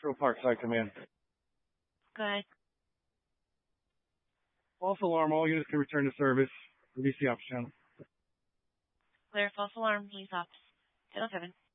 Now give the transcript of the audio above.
Industrial Park Site Command. Good. False alarm, all units can return to service. VC Ops Channel. Clear. False alarm. Police ops. 1007.